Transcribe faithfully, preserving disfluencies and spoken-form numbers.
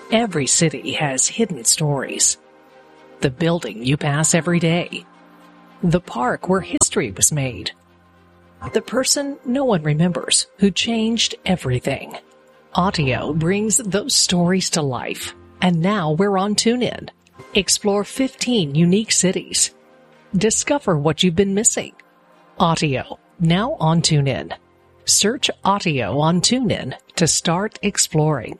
Every city has hidden stories. The building you pass every day. The park where history was made. The person no one remembers who changed everything. Audio brings those stories to life. And now we're on TuneIn. Explore fifteen unique cities. Discover what you've been missing. Audio, now on TuneIn. Search Audio on TuneIn to start exploring.